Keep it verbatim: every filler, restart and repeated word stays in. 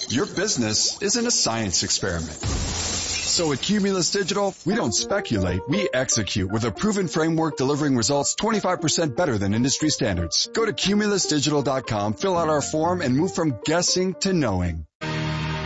Your business isn't a science experiment. So at Cumulus Digital, we don't speculate, we execute with a proven framework delivering results twenty-five percent better than industry standards. Go to cumulus digital dot com, fill out our form, and move from guessing to knowing.